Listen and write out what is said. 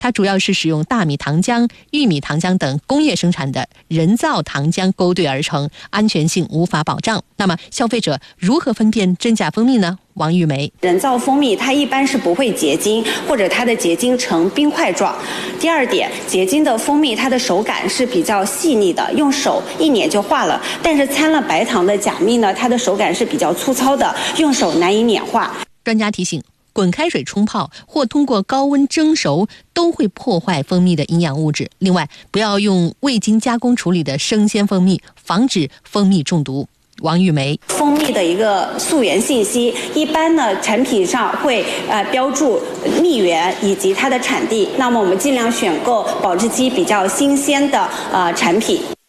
它主要是使用大米糖浆、玉米糖浆等工业生产的人造糖浆勾兑而成，安全性无法保障。那么消费者如何分辨真假蜂蜜呢？王玉梅， 人造蜂蜜它一般是不会结晶，或者它的结晶呈冰块状。第二点，结晶的蜂蜜它的手感是比较细腻的，用手一捻就化了。但是掺了白糖的假蜜呢，它的手感是比较粗糙的，用手难以碾化。 专家提醒，滚开水冲泡或通过高温蒸熟都会破坏蜂蜜的营养物质。另外，不要用未经加工处理的生鲜蜂蜜，防止蜂蜜中毒。王玉梅， 蜂蜜的一个溯源信息，一般呢产品上会标注蜜源以及它的产地。那么我们尽量选购保质期比较新鲜的产品。